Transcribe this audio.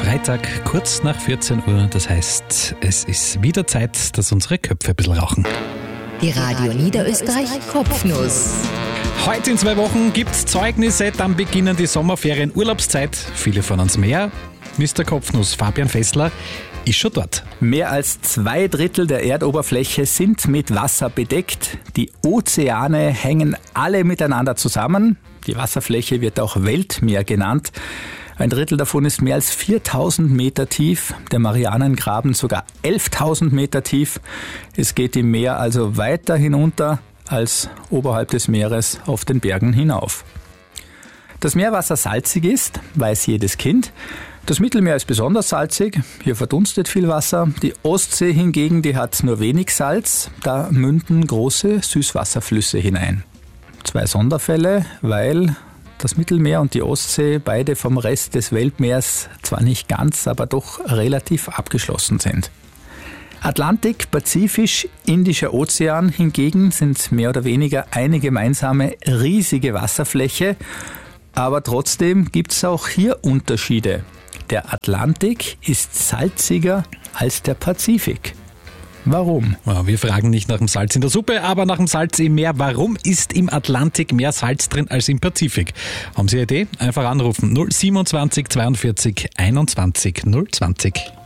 Freitag, kurz nach 14 Uhr. Das heißt, es ist wieder Zeit, dass unsere Köpfe ein bisschen rauchen. Die Radio Niederösterreich Kopfnuss. Heute in 2 Wochen gibt's Zeugnisse, dann beginnen die Sommerferien, Urlaubszeit. Viele von uns mehr. Mr. Kopfnuss, Fabian Fessler, ist schon dort. Mehr als 2/3 der Erdoberfläche sind mit Wasser bedeckt. Die Ozeane hängen alle miteinander zusammen. Die Wasserfläche wird auch Weltmeer genannt. 1/3 davon ist mehr als 4000 Meter tief, der Marianengraben sogar 11.000 Meter tief. Es geht im Meer also weiter hinunter als oberhalb des Meeres auf den Bergen hinauf. Dass Meerwasser salzig ist, weiß jedes Kind. Das Mittelmeer ist besonders salzig, hier verdunstet viel Wasser. Die Ostsee hingegen, die hat nur wenig Salz, da münden große Süßwasserflüsse hinein. 2 Sonderfälle, weil das Mittelmeer und die Ostsee beide vom Rest des Weltmeers zwar nicht ganz, aber doch relativ abgeschlossen sind. Atlantik, Pazifisch, Indischer Ozean hingegen sind mehr oder weniger eine gemeinsame riesige Wasserfläche, aber trotzdem gibt es auch hier Unterschiede. Der Atlantik ist salziger als der Pazifik. Warum? Ja, wir fragen nicht nach dem Salz in der Suppe, aber nach dem Salz im Meer. Warum ist im Atlantik mehr Salz drin als im Pazifik? Haben Sie eine Idee? Einfach anrufen 027 42 21 020.